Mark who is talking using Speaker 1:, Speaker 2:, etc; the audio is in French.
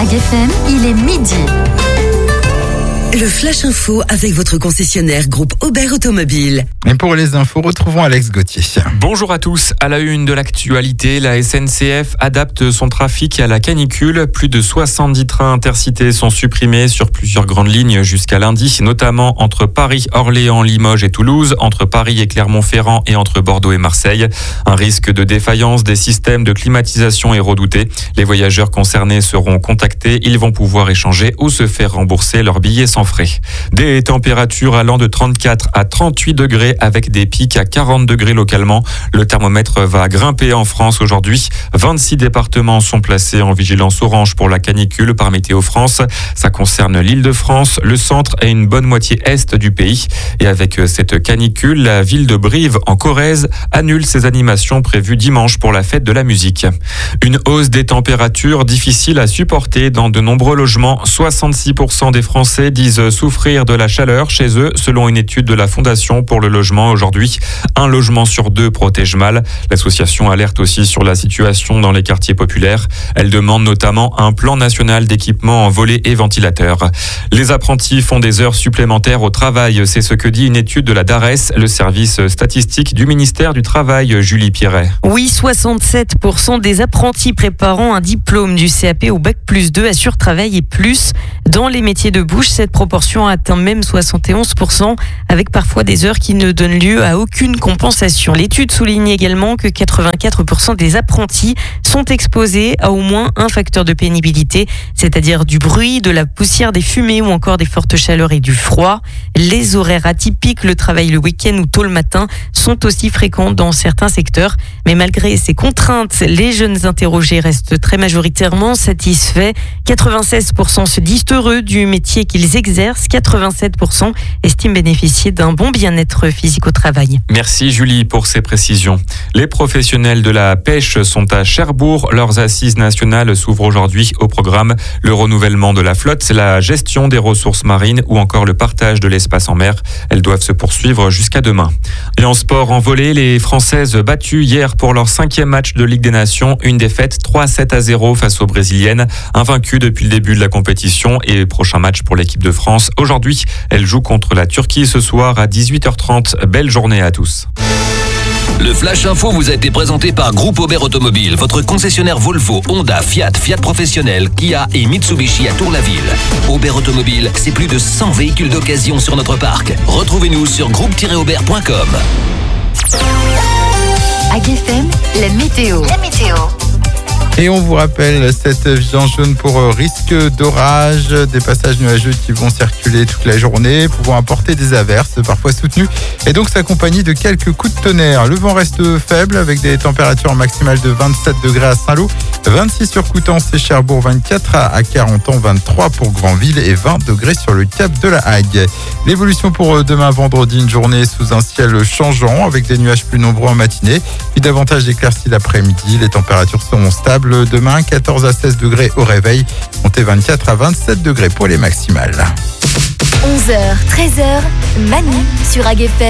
Speaker 1: AgFM, il est midi.
Speaker 2: Le Flash Info avec votre concessionnaire groupe Aubert Automobile.
Speaker 3: Et pour les infos, retrouvons Alex Gauthier.
Speaker 4: Bonjour à tous. À la une de l'actualité, la SNCF adapte son trafic à la canicule. Plus de 70 trains intercités sont supprimés sur plusieurs grandes lignes jusqu'à lundi, notamment entre Paris, Orléans, Limoges et Toulouse, entre Paris et Clermont-Ferrand et entre Bordeaux et Marseille. Un risque de défaillance des systèmes de climatisation est redouté. Les voyageurs concernés seront contactés. Ils vont pouvoir échanger ou se faire rembourser leurs billets sans frais. Des températures allant de 34 à 38 degrés avec des pics à 40 degrés localement. Le thermomètre va grimper en France aujourd'hui. 26 départements sont placés en vigilance orange pour la canicule par Météo France. Ça concerne l'Île-de-France, le centre et une bonne moitié est du pays. Et avec cette canicule, la ville de Brive en Corrèze annule ses animations prévues dimanche pour la fête de la musique. Une hausse des températures difficile à supporter dans de nombreux logements. 66% des Français disent souffrir de la chaleur chez eux, selon une étude de la Fondation pour le logement aujourd'hui. Un logement sur deux protège mal. L'association alerte aussi sur la situation dans les quartiers populaires. Elle demande notamment un plan national d'équipement en volets et ventilateurs. Les apprentis font des heures supplémentaires au travail. C'est ce que dit une étude de la DARES, le service statistique du ministère du Travail. Julie Pierret.
Speaker 5: Oui, 67% des apprentis préparant un diplôme du CAP au Bac+2 assurent travail et plus. Dans les métiers de bouche, cette proportion atteint même 71%, avec parfois des heures qui ne donnent lieu à aucune compensation. L'étude souligne également que 84% des apprentis sont exposés à au moins un facteur de pénibilité, c'est-à-dire du bruit, de la poussière, des fumées ou encore des fortes chaleurs et du froid. Les horaires atypiques, le travail le week-end ou tôt le matin sont aussi fréquents dans certains secteurs. Mais malgré ces contraintes, les jeunes interrogés restent très majoritairement satisfaits. 96% se disent heureux du métier qu'ils exercent. 87% estiment bénéficier d'un bon bien-être physique au travail.
Speaker 4: Merci Julie pour ces précisions. Les professionnels de la pêche sont à Cherbourg. Leurs assises nationales s'ouvrent aujourd'hui au programme. Le renouvellement de la flotte, c'est la gestion des ressources marines ou encore le partage de l'espace en mer. Elles doivent se poursuivre jusqu'à demain. Et en sport, en volley, les Françaises battues hier pour leur 5e match de Ligue des Nations. Une défaite 3-7-0 face aux Brésiliennes, invaincues depuis le début de la compétition. Et prochain match pour l'équipe de France. Aujourd'hui, elle joue contre la Turquie ce soir à 18h30. Belle journée à tous.
Speaker 6: Le Flash Info vous a été présenté par Groupe Aubert Automobile, votre concessionnaire Volvo, Honda, Fiat Professionnel, Kia et Mitsubishi à Tour-la-Ville. Aubert Automobile, c'est plus de 100 véhicules d'occasion sur notre parc. Retrouvez-nous sur groupe-aubert.com.
Speaker 1: AgFM, la météo.
Speaker 3: Et on vous rappelle cette vigilance jaune pour risque d'orage, des passages nuageux qui vont circuler toute la journée, pouvant apporter des averses parfois soutenues et donc s'accompagner de quelques coups de tonnerre. Le vent reste faible avec des températures maximales de 27 degrés à Saint-Lô, 26 sur Coutances et Cherbourg, 24 à Carentan, 23 pour Granville et 20 degrés sur le cap de la Hague. L'évolution pour demain vendredi, une journée sous un ciel changeant avec des nuages plus nombreux en matinée et davantage d'éclaircies l'après-midi. Les températures seront stables demain, 14 à 16 degrés au réveil, montée 24 à 27 degrés pour les maximales.
Speaker 1: 11h, 13h, Manu sur AgFM.